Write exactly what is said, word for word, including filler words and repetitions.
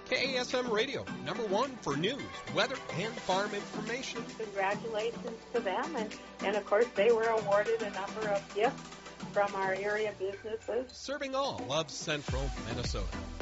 K A S M Radio, number one for news, weather, and farm information. Congratulations to them. And, and of course, they were awarded a number of gifts from our area businesses. Serving all of central Minnesota.